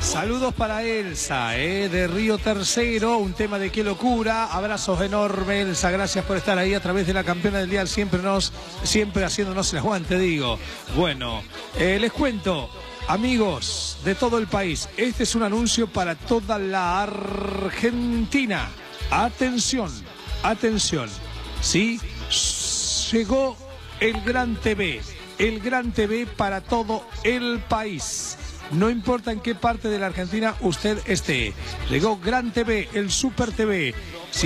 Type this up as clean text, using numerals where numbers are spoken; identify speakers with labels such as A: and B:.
A: Saludos para Elsa, de Río Tercero, un tema de qué locura. Abrazos enormes, Elsa, gracias por estar ahí a través de la campeona del día, siempre haciéndonos el aguante, digo. Bueno, les cuento, amigos de todo el país, este es un anuncio para toda la Argentina. Atención, atención, ¿sí? Llegó el Gran TV para todo el país. No importa en qué parte de la Argentina usted esté. Llegó Gran TV, el Super TV.